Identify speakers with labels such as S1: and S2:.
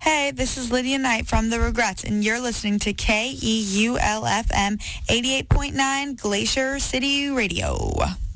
S1: Hey, this is Lydia Knight from The Regrets, and you're listening to KEULFM 88.9 Glacier City Radio.